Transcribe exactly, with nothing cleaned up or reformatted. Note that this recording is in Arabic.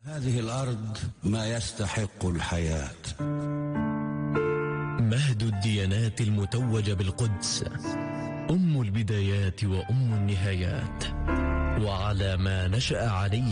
هذه الأرض ما يستحق الحياة. مهد الديانات المتوجة بالقدس، أم البدايات وأم النهايات، وعلى ما نشأ عليه